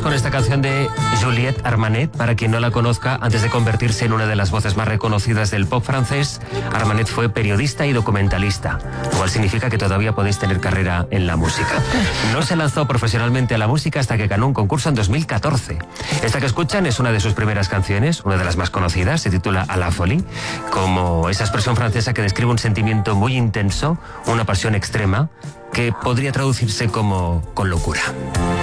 con esta canción de Juliette Armanet. Para quien no la conozca, antes de convertirse en una de las voces más reconocidas del pop francés, Armanet fue periodista y documentalista, lo cual significa que todavía podéis tener carrera en la música. No se lanzó profesionalmente a la música hasta que ganó un concurso en 2014. Esta que escuchan es una de sus primeras canciones, una de las más conocidas, se titula A la folie, como esa expresión francesa que describe un sentimiento muy intenso, una pasión extrema, que podría traducirse como con locura.